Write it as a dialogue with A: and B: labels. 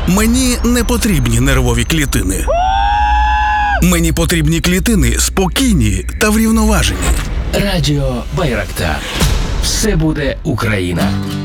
A: Мені не потрібні нервові клітини. Мені потрібні клітини спокійні та врівноважені.
B: Радіо Байрактар. Все буде Україна.